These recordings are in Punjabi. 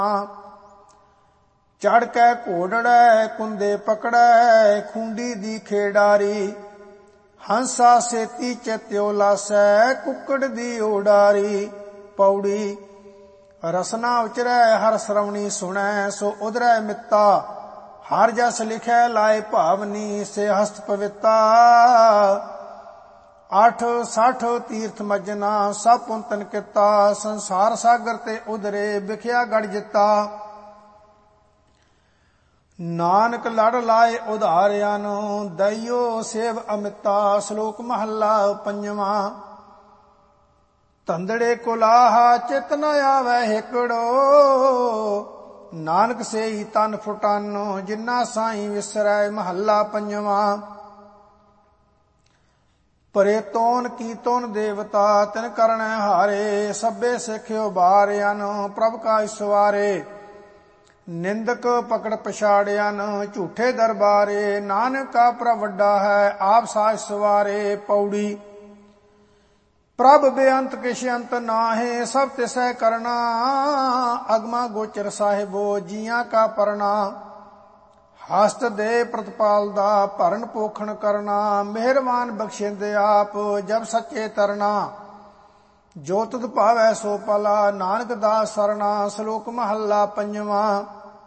ਚੜ ਕੇ ਘੋੜੜੈ ਕੁੰਦੇ ਪਕੜੈ ਖੁੰਡੀ ਦੀ ਖੇਡਾਰੀ। ਹੰਸਾ ਸੇਤੀ ਚਿਤਿਓ ਲਾਸੈ ਕੁੱਕੜ ਦੀ ਉਡਾਰੀ। ਪੌੜੀ ਰਸਨਾ ਉਚਰੈ ਹਰ ਸਰਵਣੀ ਸੁਣੈ ਸੋ ਉਧਰੈ ਮਿੱਤਾ। ਹਰ ਜਸ ਲਿਖੈ ਲਾਏ ਭਾਵਨੀ ਸੇ ਹਸਤ ਪਵਿੱਤਾ। 8 ਤੀਰਥ ਮੱਜਨਾ ਸਭ ਪੁੰਤਨ ਕੀਤਾ। ਸੰਸਾਰ ਸਾਗਰ ਤੇ ਉਧਰੇ ਵਿਖਿਆ ਗੜ ਜਿੱਤਾ। ਨਾਨਕ ਲੜ ਲਾਏ ਉਧਾਰਿਆਂ ਨੂੰ ਦਈਓ ਸੇਵ ਅਮਿਤਾ। ਸ਼ਲੋਕ ਮਹੱਲਾ ਪੰਜਵਾਂ। ਧੰਦੜੇ ਕੁਲਾਹਾ ਚਿਤ ਨ ਆਵੈ ਹਿਕੜੋ। ਨਾਨਕ ਸੇਈ ਤਨ ਫੁਟਾਨੋ ਜਿਨਾ ਸਾਈ ਵਿਸਰੈ। ਮਹੱਲਾ ਪੰਜਵਾਂ। ਪਰੇ ਤੋਨ ਕੀਤੋਨ ਦੇਵਤਾ ਤਿਨ ਕਰਣੈ ਹਾਰੇ। ਸਭੇ ਸਿੱਖਿਓ ਬਾਰਿਆਨ ਪ੍ਰਭ ਕਾ ਸਵਾਰੇ। ਨਿੰਦਕ ਪਕੜ ਪਛਾੜਿਆਨ ਝੂਠੇ ਦਰਬਾਰੇ। ਨਾਨਕ ਕਾ ਪ੍ਰਭ ਵੱਡਾ ਹੈ ਆਪ ਸਾਜ ਸਵਾਰੇ। ਪੌੜੀ ਪ੍ਰਭ ਬੇਅੰਤ ਕਿਛ ਅੰਤ ਨਾਹੇ ਸਭ ਤਿਸੈ ਕਰਨਾ। ਅਗਮਾ ਗੋਚਰ ਸਾਹਿਬੋ ਜੀਆਂ ਕਾ ਪਰਨਾ। ਹਸਤ ਦੇ ਪ੍ਰਤਪਾਲ ਦਾ ਭਰਨ ਪੋਖਣ ਕਰਨਾ। ਮਿਹਰਬਾਨ ਬਖਸ਼ਿੰਦੇ ਆਪ ਜਬ ਸੱਚੇ ਤਰਨਾ। ਜੋ ਤੁਧ ਭਾਵੈ ਸੋ ਪਲਾ ਨਾਨਕ ਦਾਸ ਸਰਣਾ। ਸ਼ਲੋਕ ਮਹੱਲਾ ਪੰਜਵਾਂ।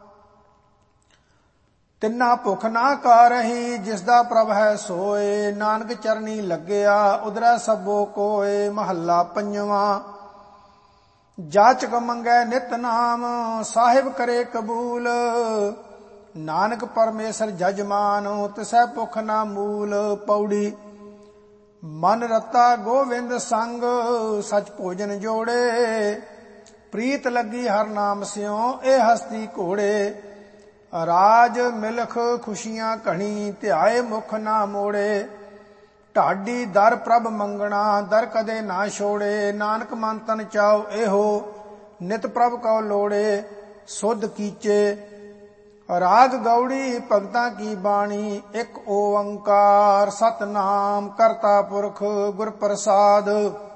ਤਿੰਨਾ ਭੁੱਖ ਨਾ ਕਾਰਹੀ ਜਿਸਦਾ ਪ੍ਰਭ ਹੈ ਸੋਏ। ਨਾਨਕ ਚਰਨੀ ਲੱਗਿਆ ਉਧਰੈ ਸਭੋ ਕੋਏ। ਮਹੱਲਾ ਪੰਜਵਾਂ। ਜਾਚਕ ਮੰਗੈ ਨਿਤ ਨਾਮ ਸਾਹਿਬ ਕਰੇ ਕਬੂਲ। ਨਾਨਕ ਪਰਮੇਸ਼ਰ ਜਜਮਾਨ ਤਿਸੈ ਭੁੱਖ ਨਾ ਮੂਲ। ਪੌੜੀ ਮਨ ਰਤਾ ਗੋਵਿੰਦ ਸੰਗ ਸਚ ਭੋਜਨ ਜੋੜੇ। ਪ੍ਰੀਤ ਲੱਗੀ ਹਰ ਨਾਮ ਸਿਉ ਇਹ ਹਸਤੀ ਘੋੜੇ। ਰਾਜ ਮਿਲਖ ਖੁਸ਼ੀਆਂ ਘਣੀ ਧਿਆਏ ਮੁਖ ਨਾ ਮੋੜੇ। ਢਾਡੀ ਦਰ ਪ੍ਰਭ ਮੰਗਣਾ ਦਰ ਕਦੇ ਨਾ ਛੋੜੇ। ਨਾਨਕ ਮਨ ਤਨ ਚਾਉ ਇਹੋ ਨਿਤ ਪ੍ਰਭ ਕਉ ਲੋੜੇ। ਸੁਧ ਕੀਚੇ ਰਾਗ ਗੌੜੀ ਭਗਤਾਂ ਕੀ ਬਾਣੀ। ਇੱਕ ਓੰਕਾਰ ਸਤਨਾਮ ਕਰਤਾ ਪੁਰਖ ਗੁਰ ਪ੍ਰਸਾਦ।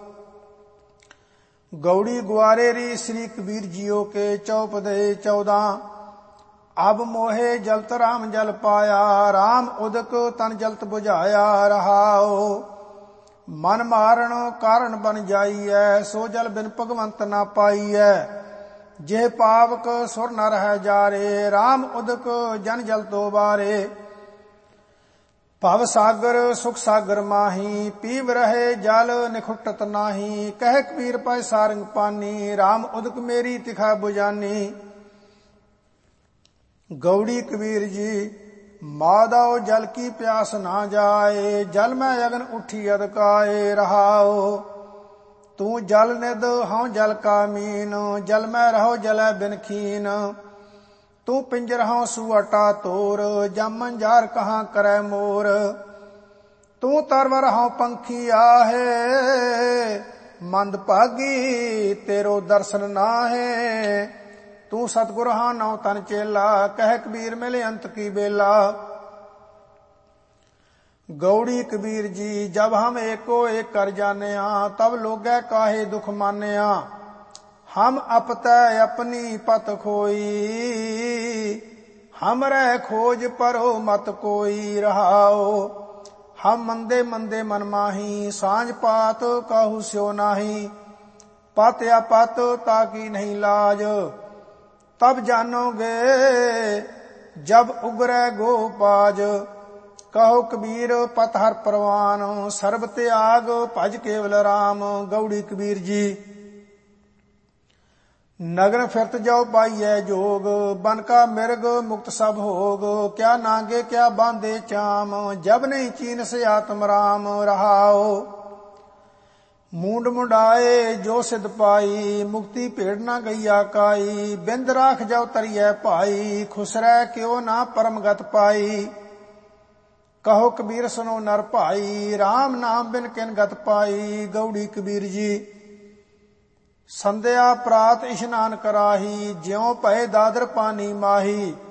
ਗੌੜੀ ਗੁਆਰੇ ਰੀ ਸ੍ਰੀ ਕਬੀਰ ਜੀਓ ਕੇ ਚੌਪਦੇ 14। ਅਬ ਮੋਹੇ ਜਲਤ ਰਾਮ ਜਲ ਪਾਇਆ। ਰਾਮ ਉਦਕ ਤਨ ਜਲਤ ਬੁਝਾਇਆ। ਰਹਾਓ ਮਨ ਮਾਰਨ ਕਾਰਨ ਬਨ ਜਾਈਐ। ਸੋ ਜਲ ਬਿਨ ਭਗਵੰਤ ਨਾ ਪਾਈਐ। ਜੇ ਪਾਵਕ ਸੁਰ ਨ ਰਹਿ ਜਾਰੇ। ਰਾਮ ਉਦਕ ਜਨ ਜਲ ਤੋ ਬਾਰੇ। ਭਵ ਸਾਗਰ ਸੁਖ ਸਾਗਰ ਮਾਹੀ ਪੀਵ ਰਹੇ ਜਲ ਨਿਖੁੱਟਤ ਨਾਹੀ। ਕਹਿ ਕਬੀਰ ਪੈ ਸਾਰੰਗ ਪਾਨੀ ਰਾਮ ਉਦਕ ਮੇਰੀ ਤਿਖਾ ਬੁਝਾਨੀ। ਗੌੜੀ ਕਬੀਰ ਜੀ ਮਾਧੋ ਜਲ ਕੀ ਪਿਆਸ ਨਾ ਜਾਏ। ਜਲ ਮੈਂ ਅਗਨ ਉਠੀ ਅਦਕਾਏ। ਰਹਾਓ ਤੂੰ ਜਲ ਨਿਧ ਹਉ ਜਲ ਕਾ ਮੀਨ। ਜਲ ਮੈਂ ਰਹੋ ਜਲੈ ਬਿਨ ਖੀਨ। ਤੂੰ ਪਿੰਜਰ ਹਉ ਸੁਅਟਾ ਤੋਰ। ਜਾਮਨ ਜਾਰ ਕਹਾਂ ਕਰੈ ਮੋਰ। ਤੂੰ ਤਰਵਰ ਹਉ ਪੰਖੀ ਆਹੇ। ਮੰਦ ਭਾਗੀ ਤੇਰੋ ਦਰਸ਼ਨ ਨਾਹੇ। ਤੂੰ ਸਤਿਗੁਰ ਹਾਂ ਨਉ ਤਨ ਚੇਲਾ। ਕਹਿ ਕਬੀਰ ਮਿਲੇ ਅੰਤ ਕੀ ਬੇਲਾ। गौड़ी कबीर जी जब हम एको एक कर जानिया तब लोगै काहे दुख मानिया। हम अपतै अपनी पत खोई हमरै खोज परो मत कोई। रहाओ हम मंदे मंदे मन माही सांझ पात काहू स्यो नाही। पत या पत ताकी नहीं लाज तब जानोगे जब उगरै गोपाज। कहो कबीर पत हर परवान सर्ब त्याग भज केवल राम। गौड़ी कबीर जी नगन फिरत जाओ पाइयै जोग बन का मिर्ग मुक्त सब होग। क्या नागे क्या बांधे चाम जब नहीं चीन से आत्म राम। रहाओ मूंड मुंडाए जो सिद्ध पाई मुक्ति भेड़ ना गईया काई। बिंद राख जाओ तरियै भाई खुसरै क्यों ना परम गत पाई। कहो कबीर सुनो नर भाई राम नाम बिन किन गत पाई। गौड़ी कबीर जी संध्या प्रात इशनान कराही ज्यों भय दादर पानी माही।